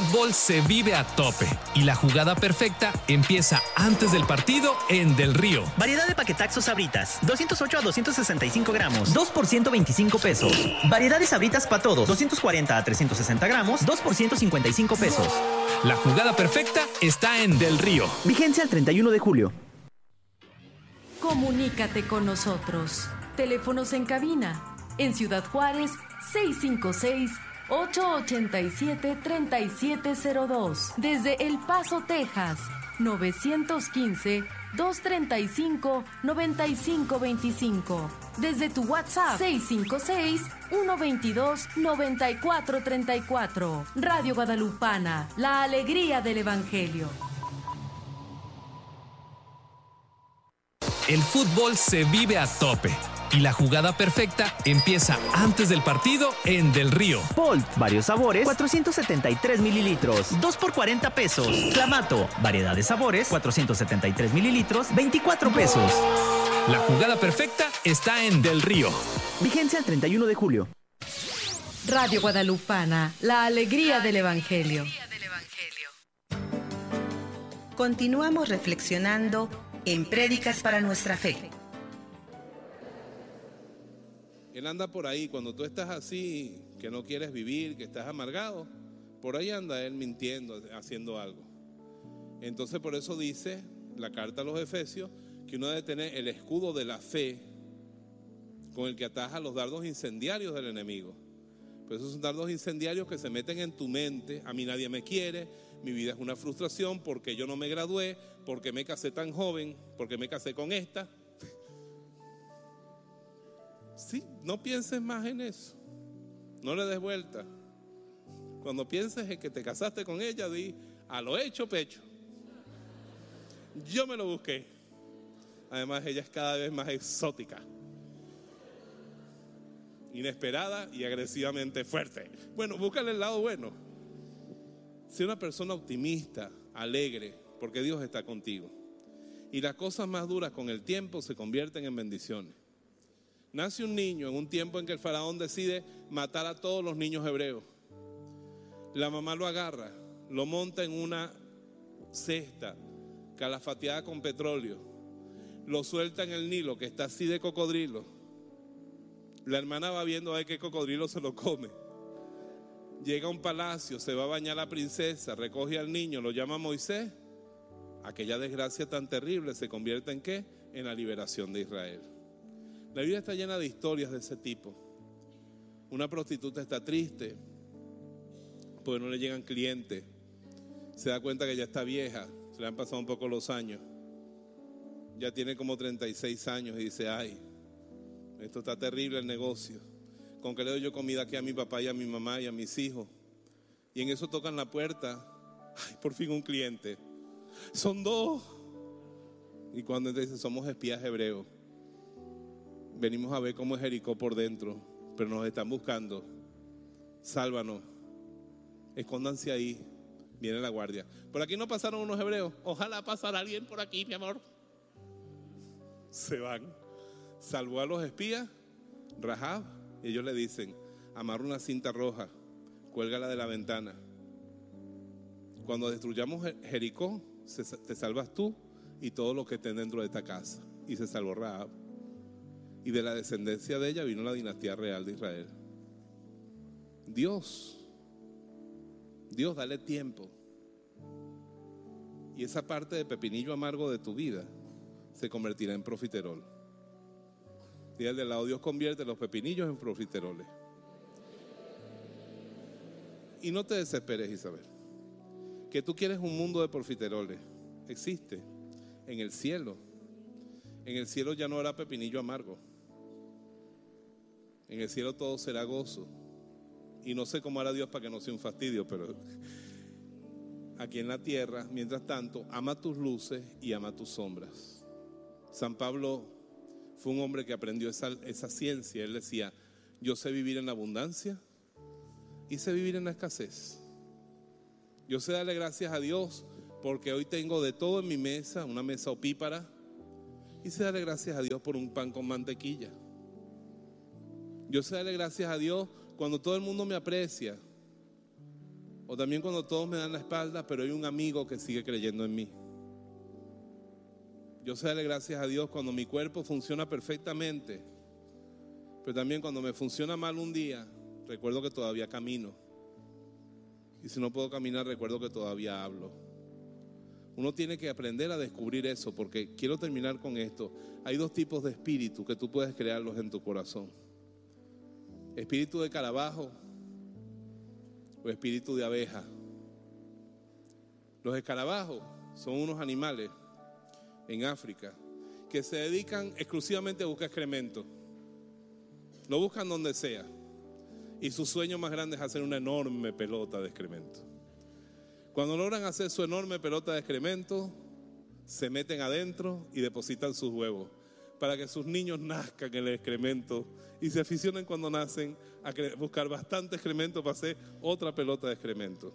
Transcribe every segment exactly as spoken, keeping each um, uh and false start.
fútbol se vive a tope y la jugada perfecta empieza antes del partido en Del Río. Variedad de paquetaxos Sabritas, doscientos ocho a doscientos sesenta y cinco gramos, dos por ciento veinticinco pesos. Variedad de Sabritas para todos, doscientos cuarenta a trescientos sesenta gramos, dos por ciento cincuenta y cinco pesos. La jugada perfecta está en Del Río. Vigencia el treinta y uno de julio. Comunícate con nosotros. Teléfonos en cabina. En Ciudad Juárez, seis cinco seis, ocho ocho siete, tres siete cero dos. Desde El Paso, Texas, nueve uno cinco, dos tres cinco, nueve cinco dos cinco. Desde tu WhatsApp, seis cinco seis, uno dos dos, nueve cuatro tres cuatro. Radio Guadalupana, la alegría del Evangelio. El fútbol se vive a tope y la jugada perfecta empieza antes del partido en Del Río. Bolt, varios sabores, cuatrocientos setenta y tres mililitros, dos por cuarenta pesos. Clamato, variedad de sabores, cuatrocientos setenta y tres mililitros, veinticuatro pesos. La jugada perfecta está en Del Río. Vigencia el treinta y uno de julio. Radio Guadalupana, la alegría del Evangelio. Continuamos reflexionando en Prédicas para nuestra fe. Él anda por ahí, cuando tú estás así, que no quieres vivir, que estás amargado, por ahí anda él mintiendo, haciendo algo. Entonces por eso dice la carta a los Efesios que uno debe tener el escudo de la fe con el que ataja los dardos incendiarios del enemigo. Pero esos son dardos incendiarios que se meten en tu mente. A mí nadie me quiere, mi vida es una frustración porque yo no me gradué, porque me casé tan joven, porque me casé con esta. Sí, no pienses más en eso, no le des vuelta. Cuando pienses en que te casaste con ella, di, a lo hecho pecho, yo me lo busqué. Además ella es cada vez más exótica, inesperada y agresivamente fuerte. Bueno, búscale el lado bueno. Sé una persona optimista, alegre, porque Dios está contigo. Y las cosas más duras con el tiempo se convierten en bendiciones. Nace un niño en un tiempo en que el faraón decide matar a todos los niños hebreos. La mamá lo agarra, lo monta en una cesta calafateada con petróleo, lo suelta en el Nilo que está así de cocodrilo. La hermana va viendo a ver qué cocodrilo se lo come. Llega a un palacio, se va a bañar la princesa, recoge al niño, lo llama Moisés. Aquella desgracia tan terrible se convierte en ¿qué? En la liberación de Israel. La Biblia está llena de historias de ese tipo. Una prostituta está triste porque no le llegan clientes. Se da cuenta que ya está vieja, se le han pasado un poco los años. Ya tiene como treinta y seis años y dice, ay, esto está terrible el negocio. ¿Con qué le doy yo comida aquí a mi papá y a mi mamá y a mis hijos? Y en eso tocan la puerta. Ay, por fin un cliente. Son dos. Y cuando entonces dice, somos espías hebreos. Venimos a ver cómo es Jericó por dentro, pero nos están buscando. Sálvanos. Escóndanse ahí. Viene la guardia. Por aquí no pasaron unos hebreos. Ojalá pasara alguien por aquí, mi amor. Se van. Salvó a los espías, Rahab, y ellos le dicen, amarra una cinta roja, cuélgala de la ventana. Cuando destruyamos Jericó, te salvas tú y todo lo que estén dentro de esta casa. Y se salvó Rahab. Y de la descendencia de ella vino la dinastía real de Israel. Dios, Dios, dale tiempo. Y esa parte de pepinillo amargo de tu vida se convertirá en profiterol. Dígale del lado, Dios convierte los pepinillos en profiteroles. Y no te desesperes, Isabel. Que tú quieres un mundo de profiteroles. Existe en el cielo. En el cielo ya no habrá pepinillo amargo. En el cielo todo será gozo. Y no sé cómo hará Dios para que no sea un fastidio, pero aquí en la tierra, mientras tanto, ama tus luces y ama tus sombras. San Pablo fue un hombre que aprendió esa, esa ciencia. Él decía, yo sé vivir en la abundancia y sé vivir en la escasez. Yo sé darle gracias a Dios porque hoy tengo de todo en mi mesa, una mesa opípara. Y sé darle gracias a Dios por un pan con mantequilla. Yo sé darle gracias a Dios cuando todo el mundo me aprecia. O también cuando todos me dan la espalda, pero hay un amigo que sigue creyendo en mí. Yo sé darle gracias a Dios cuando mi cuerpo funciona perfectamente, pero también cuando me funciona mal un día, recuerdo que todavía camino. Y si no puedo caminar, recuerdo que todavía hablo. Uno tiene que aprender a descubrir eso, porque quiero terminar con esto. Hay dos tipos de espíritu que tú puedes crearlos en tu corazón: espíritu de escarabajo o espíritu de abeja. Los escarabajos son unos animales en África que se dedican exclusivamente a buscar excremento. Lo buscan donde sea. Y su sueño más grande es hacer una enorme pelota de excremento. Cuando logran hacer su enorme pelota de excremento, se meten adentro y depositan sus huevos para que sus niños nazcan en el excremento y se aficionen cuando nacen a buscar bastante excremento para hacer otra pelota de excremento.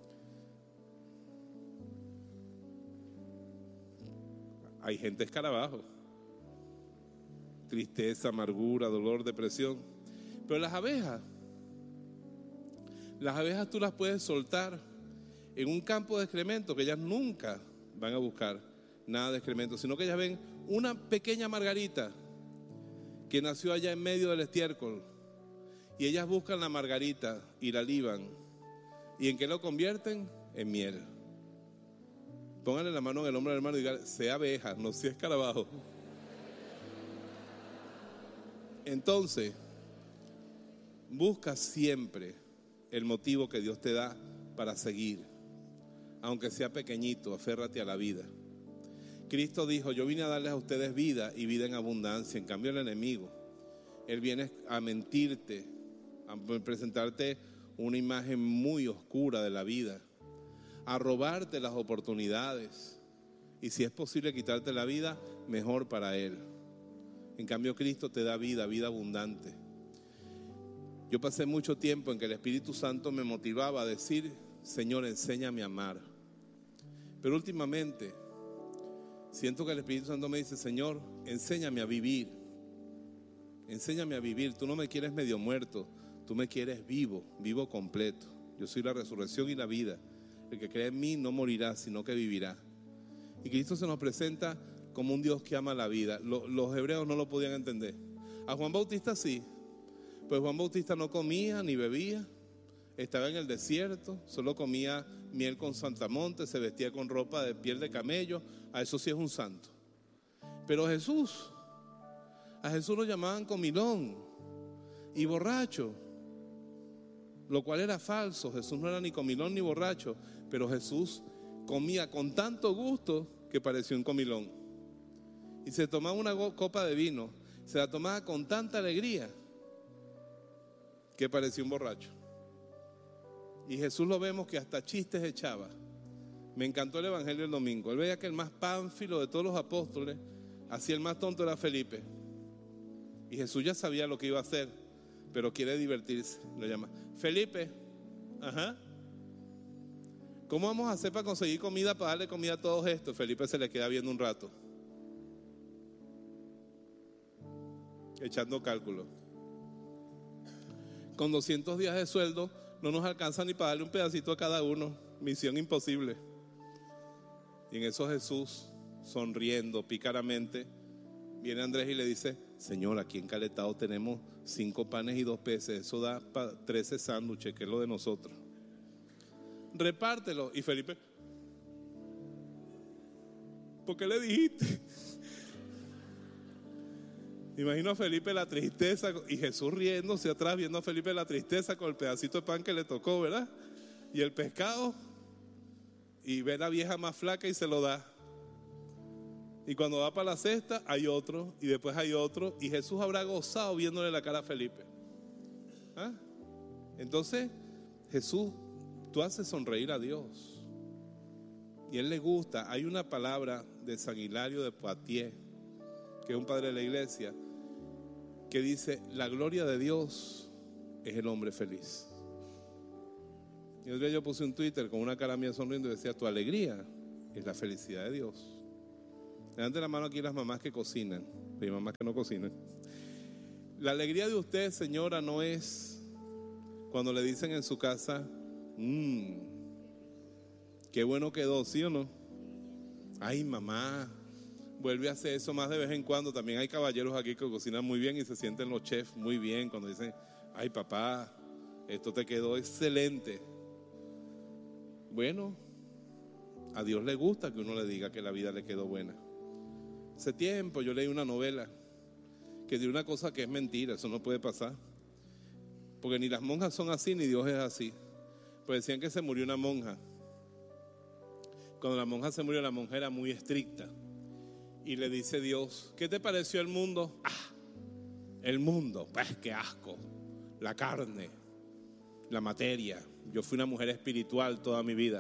Hay gente escarabajo, tristeza, amargura, dolor, depresión. Pero las abejas, las abejas tú las puedes soltar en un campo de excremento que ellas nunca van a buscar nada de excremento, sino que ellas ven una pequeña margarita que nació allá en medio del estiércol y ellas buscan la margarita y la liban. ¿Y en qué lo convierten? En miel. Pónganle la mano en el hombro del hermano y digan: sea abeja, no sea escarabajo. Entonces, busca siempre el motivo que Dios te da para seguir, aunque sea pequeñito. Aférrate a la vida. Cristo dijo: yo vine a darles a ustedes vida y vida en abundancia. En cambio, el enemigo, él viene a mentirte, a presentarte una imagen muy oscura de la vida, a robarte las oportunidades, y si es posible quitarte la vida, mejor para él. En cambio, Cristo te da vida, vida abundante. Yo pasé mucho tiempo en que el Espíritu Santo me motivaba a decir: Señor, enséñame a amar. Pero últimamente siento que el Espíritu Santo me dice: Señor, enséñame a vivir. Enséñame a vivir. Tú no me quieres medio muerto, tú me quieres vivo, vivo completo. Yo soy la resurrección y la vida. El que cree en mí no morirá, sino que vivirá. Y Cristo se nos presenta como un Dios que ama la vida. Los, los hebreos no lo podían entender. A Juan Bautista sí. Pues Juan Bautista no comía ni bebía. Estaba en el desierto, solo comía miel con saltamontes, se vestía con ropa de piel de camello. A eso sí es un santo. Pero Jesús, a Jesús lo llamaban comilón y borracho, lo cual era falso. Jesús no era ni comilón ni borracho, pero Jesús comía con tanto gusto que parecía un comilón. Y se tomaba una copa de vino, se la tomaba con tanta alegría que parecía un borracho. Y Jesús lo vemos que hasta chistes echaba. Me encantó el evangelio del domingo. Él veía que el más pánfilo de todos los apóstoles, así el más tonto era Felipe. Y Jesús ya sabía lo que iba a hacer, pero quiere divertirse. Lo llama: Felipe, ajá, ¿cómo vamos a hacer para conseguir comida, para darle comida a todos estos? Felipe se le queda viendo un rato, echando cálculos. Con doscientos días de sueldo no nos alcanza ni para darle un pedacito a cada uno. Misión imposible. Y en eso Jesús, sonriendo pícaramente, viene Andrés y le dice: Señor, aquí en Caletado tenemos cinco panes y dos peces. Eso da para trece sándwiches, que es lo de nosotros. Repártelo. Y Felipe: ¿por qué le dijiste? Imagino a Felipe la tristeza y Jesús riéndose atrás, viendo a Felipe la tristeza con el pedacito de pan que le tocó, ¿verdad? Y el pescado, y ve a la vieja más flaca y se lo da. Y cuando va para la cesta hay otro, y después hay otro, y Jesús habrá gozado viéndole la cara a Felipe. ¿Ah? Entonces Jesús, tú haces sonreír a Dios y Él le gusta. Hay una palabra de San Hilario de Poitiers, que es un padre de la iglesia, que dice: la gloria de Dios es el hombre feliz. Y otro día yo puse un Twitter con una cara mía sonriendo y decía: tu alegría es la felicidad de Dios. Levanten la mano aquí las mamás que cocinan, hay mamás que no cocinan. La alegría de usted, señora, no es cuando le dicen en su casa: Mmm, qué bueno quedó, ¿sí o no? Ay, mamá, vuelve a hacer eso más de vez en cuando. También hay caballeros aquí que cocinan muy bien y se sienten los chefs muy bien cuando dicen, ay, papá, esto te quedó excelente. Bueno, a Dios le gusta que uno le diga que la vida le quedó buena. Hace tiempo yo leí una novela que dice una cosa que es mentira, eso no puede pasar. Porque ni las monjas son así, ni Dios es así. Pues decían que se murió una monja. Cuando la monja se murió, la monja era muy estricta. Y le dice Dios, ¿qué te pareció el mundo? Ah, el mundo, pues qué asco. La carne, la materia. Yo fui una mujer espiritual toda mi vida.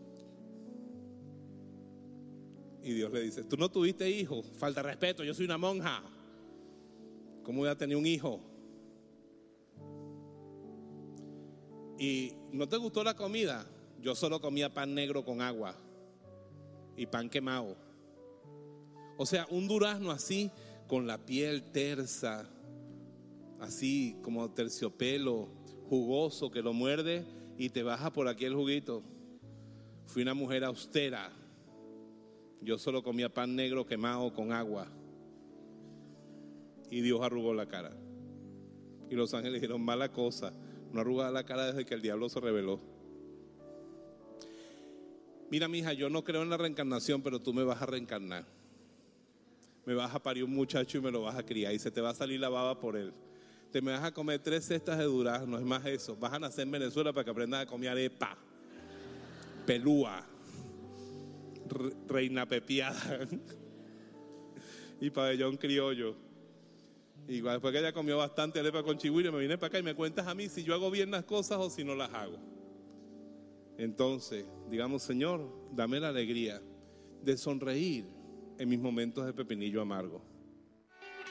Y Dios le dice, tú no tuviste hijos, falta de respeto, yo soy una monja. ¿Cómo voy a tener un hijo? ¿Y no te gustó la comida? Yo solo comía pan negro con agua y pan quemado. O sea, un durazno así, con la piel tersa, así como terciopelo, jugoso, que lo muerde y te baja por aquí el juguito. Fui una mujer austera. Yo solo comía pan negro quemado con agua. Y Dios arrugó la cara. Y los ángeles dijeron, mala cosa, no arrugaba la cara desde que el diablo se reveló. Mira, mija, yo no creo en la reencarnación, pero tú me vas a reencarnar. Me vas a parir un muchacho y me lo vas a criar y se te va a salir la baba por él. Te me vas a comer tres cestas de durazno, es más eso. Vas a nacer en Venezuela para que aprendas a comer arepa, pelúa, re, reina pepiada y pabellón criollo. Y después que ella comió bastante arepa con chigüiro, me vine para acá y me cuentas a mí si yo hago bien las cosas o si no las hago. Entonces, digamos, Señor, dame la alegría de sonreír en mis momentos de pepinillo amargo.